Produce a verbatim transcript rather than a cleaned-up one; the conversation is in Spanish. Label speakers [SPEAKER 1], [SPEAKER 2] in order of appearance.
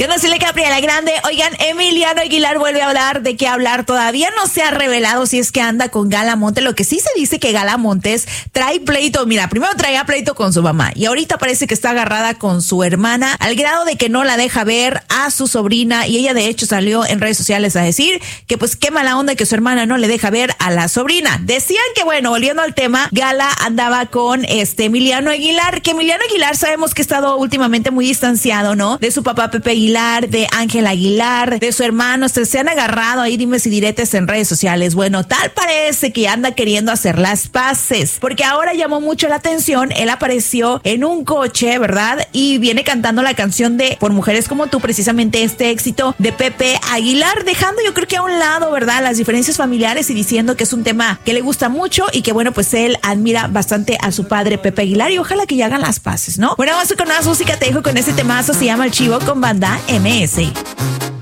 [SPEAKER 1] ¿Qué onda, Silvia Capri, la grande? Oigan, Emiliano Aguilar vuelve a hablar de qué hablar. Todavía no se ha revelado si es que anda con Gala Montes. Lo que sí se dice que Gala Montes trae pleito. Mira, primero traía pleito con su mamá y ahorita parece que está agarrada con su hermana al grado de que no la deja ver a su sobrina, y ella de hecho salió en redes sociales a decir que pues qué mala onda que su hermana no le deja ver a la sobrina. Decían que, bueno, volviendo al tema, Gala andaba con este Emiliano Aguilar, que Emiliano Aguilar sabemos que ha estado últimamente muy distanciado, ¿no? De su papá Pepe Aguilar, de Ángel Aguilar, de su hermano. Se, se han agarrado ahí dimes y diretes en redes sociales. Bueno, tal parece que anda queriendo hacer las paces, porque ahora llamó mucho la atención. Él apareció en un coche, ¿verdad? Y viene cantando la canción de Por Mujeres Como Tú, precisamente este éxito de Pepe Aguilar, dejando yo creo que a un lado, ¿verdad?, las diferencias familiares y diciendo que es un tema que le gusta mucho y que, bueno, pues él admira bastante a su padre Pepe Aguilar y ojalá que ya hagan las paces, ¿no? Bueno, vamos con más música. Te dejo con este temazo, se llama El Chivo con Banda M S.